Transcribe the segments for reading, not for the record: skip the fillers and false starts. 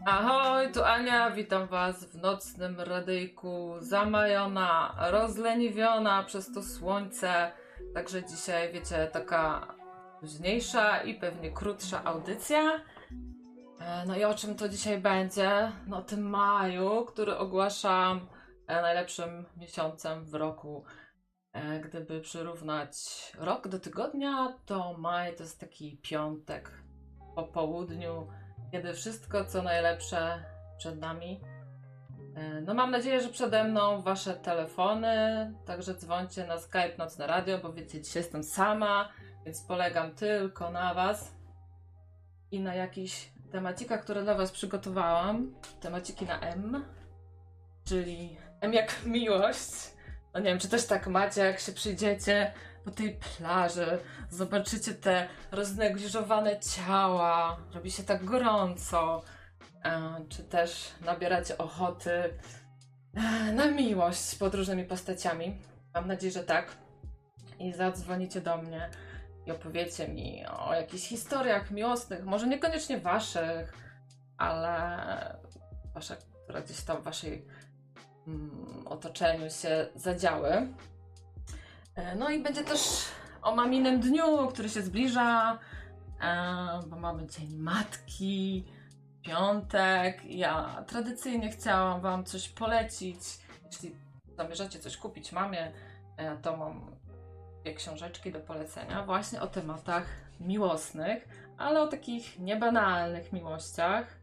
Ahoj, tu Ania, witam was w nocnym radyjku, zamajona, rozleniwiona przez to słońce. Także dzisiaj, wiecie, taka luźniejsza i pewnie krótsza audycja. No i o czym to dzisiaj będzie? No o tym maju, który ogłaszam najlepszym miesiącem w roku. Gdyby przyrównać rok do tygodnia, to maj to jest taki piątek po południu, kiedy wszystko co najlepsze przed nami. No mam nadzieję, że przede mną wasze telefony, także dzwońcie na Skype Nocne Radio, bo wiecie, dzisiaj jestem sama, więc polegam tylko na was i na jakichś temacikach, które dla was przygotowałam. Temaciki na M, czyli M jak miłość. No nie wiem, czy też tak macie, jak się przyjdziecie po tej plaży, zobaczycie te roznegliżowane ciała, robi się tak gorąco, czy też nabieracie ochoty na miłość pod różnymi postaciami. Mam nadzieję, że tak. I zadzwonicie do mnie i opowiecie mi o jakichś historiach miłosnych, może niekoniecznie waszych, ale wasze, które gdzieś tam w waszej otoczeniu się zadziały. No i będzie też o maminem dniu, który się zbliża, bo mamy Dzień Matki, piątek. Ja tradycyjnie chciałam wam coś polecić. Jeśli zamierzacie coś kupić mamie, to mam dwie książeczki do polecenia właśnie o tematach miłosnych, ale o takich niebanalnych miłościach.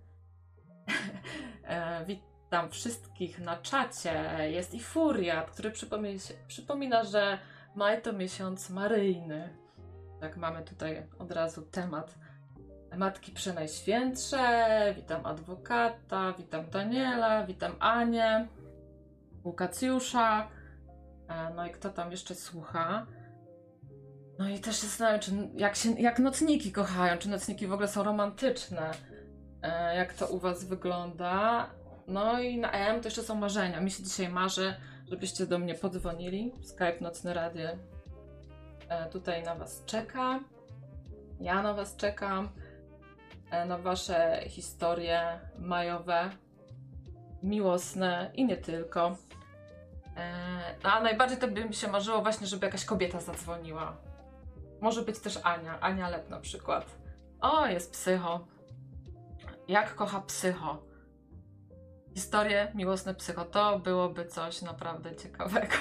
Witam wszystkich na czacie. Jest i Furiat, który przypomina, że maj to miesiąc maryjny. Tak, mamy tutaj od razu temat Matki Przenajświętsze. Witam adwokata, witam Daniela, witam Anię, Łukacjusza. No i kto tam jeszcze słucha? No i też się zastanawiam, jak nocniki kochają, czy nocniki w ogóle są romantyczne. Jak to u was wygląda? No i na M to jeszcze są marzenia. Mi się dzisiaj marzy, żebyście do mnie podzwonili. Skype Nocne Radio tutaj na was czeka. Ja na was czekam. Na wasze historie majowe, miłosne i nie tylko. A najbardziej to by mi się marzyło właśnie, żeby jakaś kobieta zadzwoniła. Może być też Ania. Ania Lep na przykład. O, jest psycho. Jak kocha psycho. Historie miłosne psycho. To byłoby coś naprawdę ciekawego.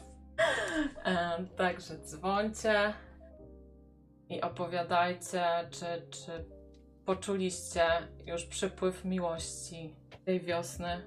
Także dzwońcie i opowiadajcie, czy poczuliście już przypływ miłości tej wiosny.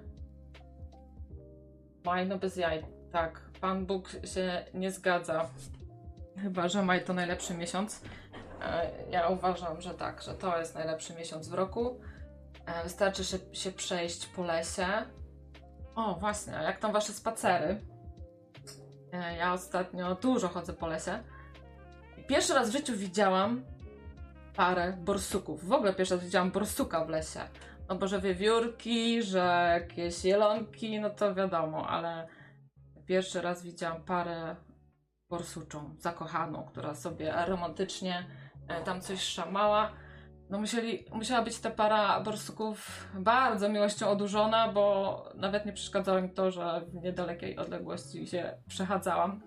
Maj no bez jaj. Tak, Pan Bóg się nie zgadza. Chyba że maj to najlepszy miesiąc. Ja uważam, że tak, że to jest najlepszy miesiąc w roku. Wystarczy się przejść po lesie. O, właśnie, a jak tam wasze spacery? Ja ostatnio dużo chodzę po lesie. I pierwszy raz w życiu widziałam parę borsuków. W ogóle pierwszy raz widziałam borsuka w lesie. No bo że wiewiórki, że jakieś jelonki, no to wiadomo, ale pierwszy raz widziałam parę borsuczą, zakochaną, która sobie romantycznie tam coś szamała. No musiała być ta para borsuków bardzo miłością odurzona, bo nawet nie przeszkadzało mi to, że w niedalekiej odległości się przechadzałam.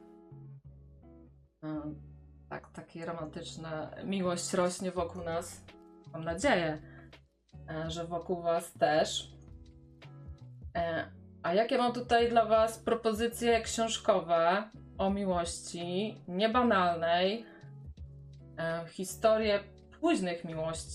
Tak, takie romantyczne miłość rośnie wokół nas. Mam nadzieję, że wokół was też. A jakie mam tutaj dla was propozycje książkowe o miłości niebanalnej, historie późnych miłości,